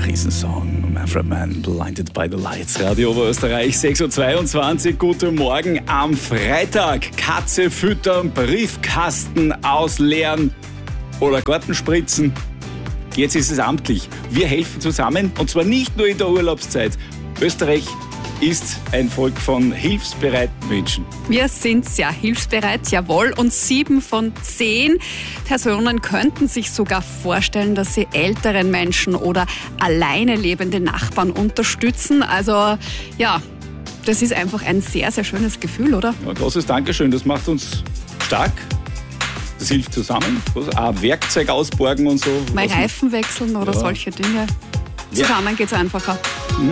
Riesensong. Manfred Mann, Blinded by the Lights. Radio Oberösterreich, 6.22 Uhr. Guten Morgen am Freitag. Katze füttern, Briefkasten ausleeren oder Gartenspritzen. Jetzt ist es amtlich. Wir helfen zusammen und zwar nicht nur in der Urlaubszeit. Österreich ist ein Volk von hilfsbereiten Menschen. Wir sind sehr hilfsbereit, jawohl. Und 7 von 10 Personen könnten sich sogar vorstellen, dass sie älteren Menschen oder alleine lebende Nachbarn unterstützen. Also ja, das ist einfach ein sehr, sehr schönes Gefühl, oder? Ja, großes Dankeschön, das macht uns stark. Das hilft zusammen. Auch Werkzeug ausborgen und so. Mal Reifen wechseln oder solche Dinge. Zusammen geht's einfacher.